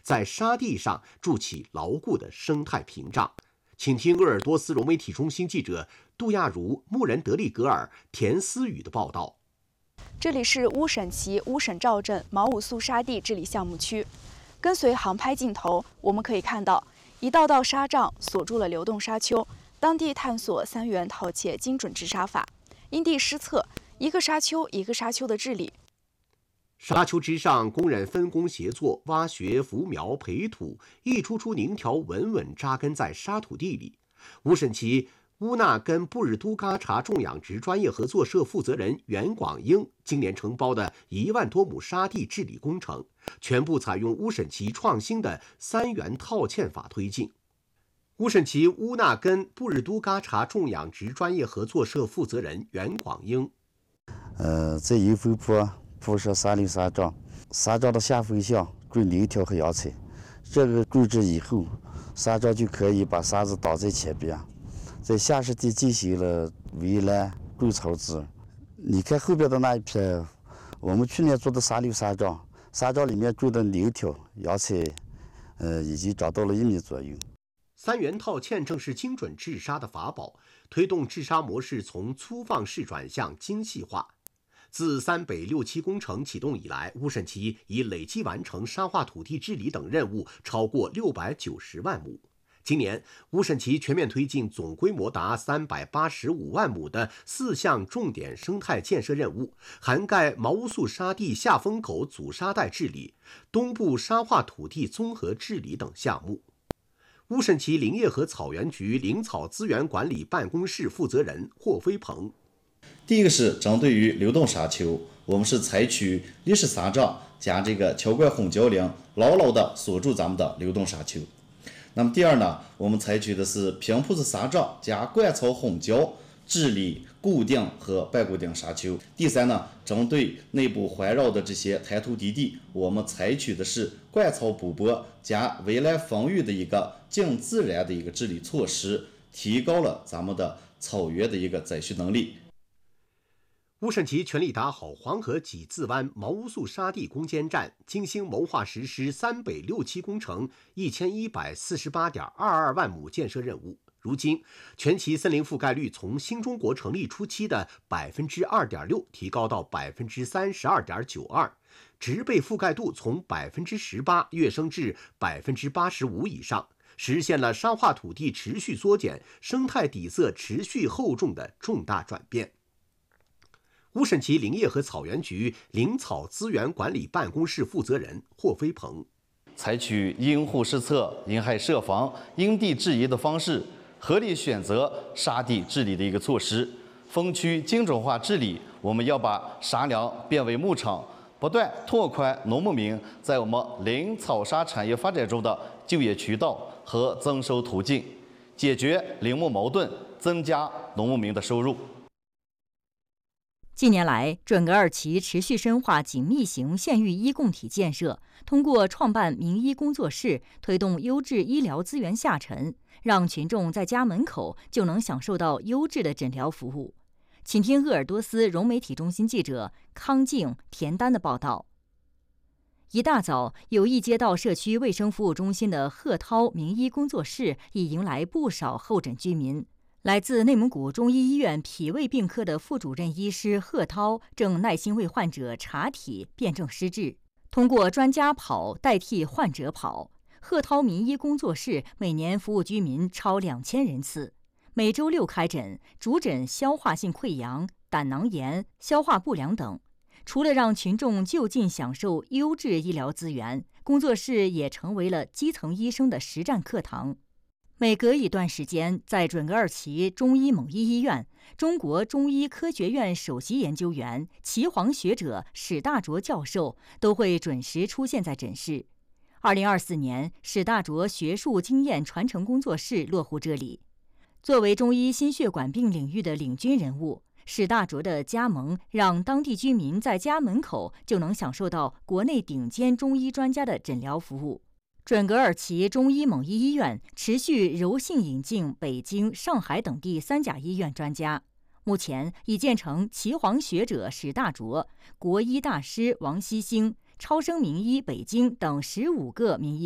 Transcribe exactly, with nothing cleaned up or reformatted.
在沙地上筑起牢固的生态屏障。请听鄂尔多斯融媒体中心记者杜亚茹、穆仁德利格尔、田思雨的报道。 这里是乌审齐乌审肇镇毛五素沙地治理项目区。跟随航拍镜头，我们可以看到一道道沙障锁住了流动沙丘。当地探索三元套切精准治沙法，因地施策，一个沙丘一个沙丘的治理。 沙丘之上，工人分工协作，挖掘、扶苗、培土，一株株宁条稳稳扎根在沙土地里。乌审齐乌纳根布日都嘎查种养殖专业合作社负责人袁广英今年承包的一万多亩沙地治理工程，全部采用乌审齐创新的三元套嵌法推进。乌审齐乌纳根布日都嘎查种养殖专业合作社负责人袁广英： 呃，在油肥坡铺设沙溜沙桩，沙桩的下方向种柳条和芽菜。这个种植以后，沙桩就可以把沙子倒在前边，在下湿地进行了围栏、种草枝。你看后边的那一片，我们去年做的沙溜沙桩，沙桩里面种的柳条、芽菜，呃，已经长到了一米左右。 三元套嵌正是精准治沙的法宝，推动治沙模式从粗放式转向精细化。自三北六七工程启动以来，乌审齐已累计完成沙化土地治理等任务超过六百九十万亩。今年，乌审齐全面推进总规模达三百八十五万亩的四项重点生态建设任务，涵盖毛乌素沙地下风口阻沙带治理、东部沙化土地综合治理等项目。乌审齐林业和草原局林草资源管理办公室负责人霍飞鹏： 第一个是针对于流动沙丘，我们是采取立式沙障加这个桥冠混交梁，牢牢地锁住咱们的流动沙丘。那么第二呢，我们采取的是平铺式沙障加灌草混交治理固定和半固定沙丘。第三呢，针对内部环绕的这些滩涂低地，我们采取的是灌草补驳加围栏防御的一个近自然的一个治理措施，提高了咱们的草原的一个载蓄能力。 乌审齐全力打好黄河几字湾毛乌素沙地攻坚战，精心谋划实施三北六七工程一千一百四十八点二二万亩建设任务。如今，全旗森林覆盖率从新中国成立初期的百分之二点六提高到百分之三十二点九二，植被覆盖度从百分之十八跃升至百分之八十五以上，实现了沙化土地持续缩减、生态底色持续厚重的重大转变。乌审齐林业和草原局林草资源管理办公室负责人霍飞鹏： 采取因护施策、因害设防、因地制宜的方式，合理选择沙地治理的一个措施。风区精准化治理，我们要把沙梁变为牧场，不断拓宽农牧民在我们林草沙产业发展中的就业渠道和增收途径，解决林牧矛盾，增加农牧民的收入。 近年来，准噶尔旗持续深化紧密型县域医共体建设，通过创办名医工作室，推动优质医疗资源下沉，让群众在家门口就能享受到优质的诊疗服务。请听鄂尔多斯融媒体中心记者康静、田丹的报道。一大早，友谊街道社区卫生服务中心的贺涛名医工作室已迎来不少候诊居民。来自内蒙古中医医院脾胃病科的副主任医师贺涛正耐心为患者查体、辨证施治。通过专家跑代替患者跑，贺涛名医工作室每年服务居民超两千人次。每周六开诊，主诊消化性溃疡、胆囊炎、消化不良等。除了让群众就近享受优质医疗资源，工作室也成为了基层医生的实战课堂。每隔一段时间，在准噶尔旗中医蒙医医院，中国中医科学院首席研究员、岐黄学者史大卓教授都会准时出现在诊室。二零二四年，史大卓学术经验传承工作室落户这里。作为中医心血管病领域的领军人物，史大卓的加盟让当地居民在家门口就能享受到国内顶尖中医专家的诊疗服务。准噶尔旗中医蒙医医院持续柔性引进北京、上海等地三甲医院专家，目前已建成岐黄学者史大卓、国医大师王锡星、超声名医北京等十五个名医